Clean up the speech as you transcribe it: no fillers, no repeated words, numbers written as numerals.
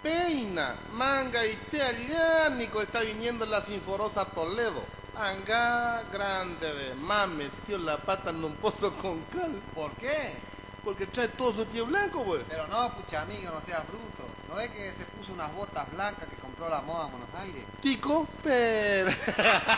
peina, manga y te allánico está viniendo la Sinforosa Toledo. Anga grande de más metió la pata en un pozo con cal. ¿Por qué? Porque trae todo su pie blanco, güey. Pero no, pucha amigo, no seas bruto. ¿No es que se puso unas botas blancas que compró la moda en Buenos Aires? Tico, pero...